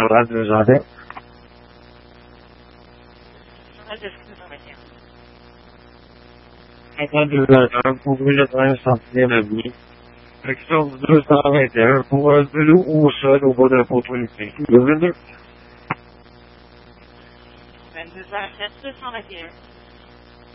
Murat Özade. Attendu pour que le train sortir la nuit. Section 221 pour un vélo au sol au bord de la opportunité. Le 22. 22h07, 221.